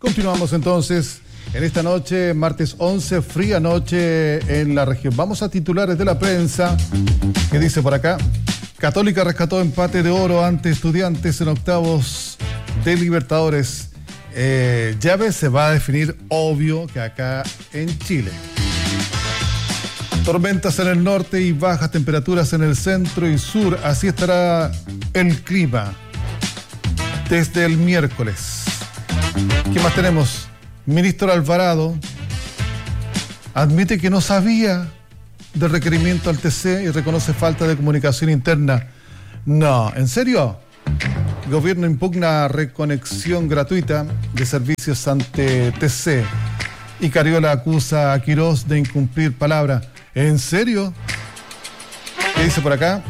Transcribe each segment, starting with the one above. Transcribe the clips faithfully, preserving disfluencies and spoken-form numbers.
Continuamos entonces en esta noche, martes once, fría noche en la región. Vamos a titulares de la prensa, que dice por acá: Católica rescató empate de oro ante Estudiantes en octavos de Libertadores. Eh, llave se va a definir, obvio, que acá en Chile. Tormentas en el norte y bajas temperaturas en el centro y sur. Así estará el clima desde el miércoles. ¿Qué más tenemos? Ministro Alvarado admite que no sabía del requerimiento al T C y reconoce falta de comunicación interna. No, ¿en serio? El gobierno impugna reconexión gratuita de servicios ante T C y Cariola acusa a Quirós de incumplir palabra. ¿En serio? ¿Qué dice por acá?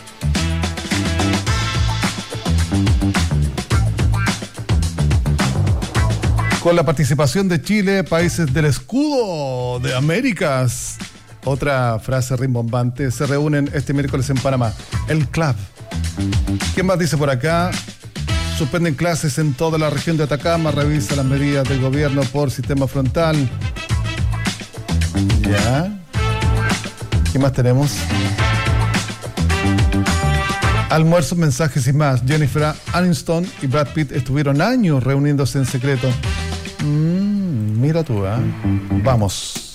Con la participación de Chile, países del escudo de Américas. Otra frase rimbombante. Se reúnen este miércoles en Panamá. El C L A V. ¿Qué más dice por acá? Suspenden clases en toda la región de Atacama. Revisa las medidas del gobierno por sistema frontal. Ya. ¿Qué más tenemos? Almuerzos, mensajes y más. Jennifer Aniston y Brad Pitt estuvieron años reuniéndose en secreto. Mm, mira tú, ¿eh? Vamos.